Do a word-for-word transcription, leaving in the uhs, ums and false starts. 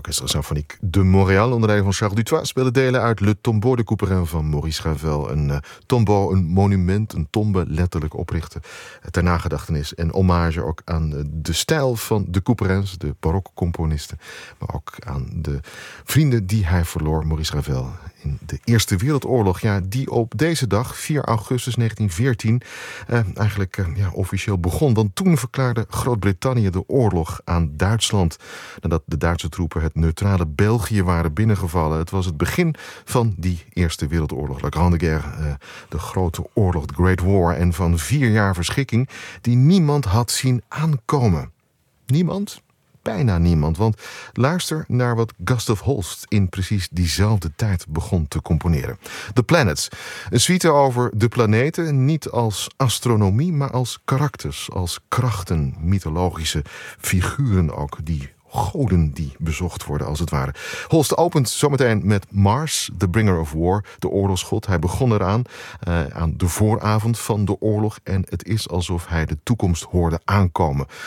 Orchestre Symphonique de Montréal onder leiding van Charles Dutoit speelde delen uit Le Tombeau de Couperin van Maurice Ravel. Een uh, tombeau, een monument, een tombe letterlijk oprichten ter nagedachtenis en hommage ook aan uh, de stijl van de Couperins, de barokcomponisten, maar ook aan de vrienden die hij verloor, Maurice Ravel, in de Eerste Wereldoorlog. Ja, die op deze dag, vier augustus negentien veertien, uh, eigenlijk uh, ja, officieel begon. Want toen verklaarde Groot-Brittannië de oorlog aan Duitsland, nadat de Duitse troepen het neutrale België waren binnengevallen. Het was het begin van die Eerste Wereldoorlog, La Grande Guerre, uh, de grote oorlog, de Great War, en van vier jaar verschikking die niemand had zien aankomen. Niemand? Bijna niemand, want luister naar wat Gustav Holst in precies diezelfde tijd begon te componeren. The Planets, een suite over de planeten, niet als astronomie, maar als karakters, als krachten, mythologische figuren ook, die goden die bezocht worden als het ware. Holst opent zometeen met Mars, the bringer of war, de oorlogsgod. Hij begon eraan, uh, aan de vooravond van de oorlog, en het is alsof hij de toekomst hoorde aankomen.